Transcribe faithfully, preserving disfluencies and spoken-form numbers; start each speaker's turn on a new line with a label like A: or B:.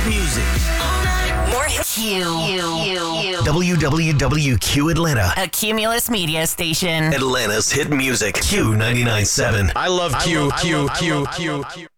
A: music.
B: More hit Q. Q.
A: W W W Q Atlanta.
B: A Cumulus media station.
A: Atlanta's hit music. Q ninety-nine point seven.
C: I love Q, Q, Q, Q, Q.